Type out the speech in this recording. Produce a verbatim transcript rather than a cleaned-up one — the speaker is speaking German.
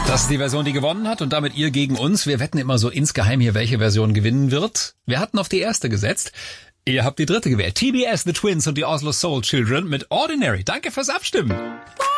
Das ist die Version, die gewonnen hat und damit ihr gegen uns. Wir wetten immer so insgeheim hier, welche Version gewinnen wird. Wir hatten auf die erste gesetzt. Ihr habt die dritte gewählt. T B S, The Twins und die Oslo Soul Children mit Ordinary. Danke fürs Abstimmen.